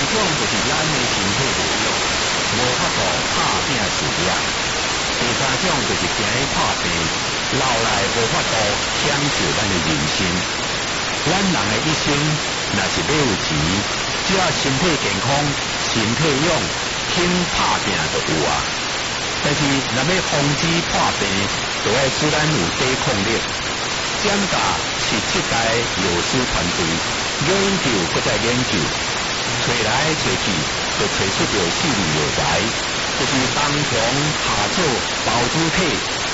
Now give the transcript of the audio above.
种就是咱的身体无用，无法度拍拼事业；第三种就是惊伊拍病，老来无法度享受咱的人生。咱人的一生，若是要有钱，只要身体健康、身体勇，肯拍拼就有啊。但是若要防止破病，就要使咱有抵抗力。展架是这代药师团队研究搁再研究，找来找去，就找出着4味药材，就是冬虫、夏草、包子体、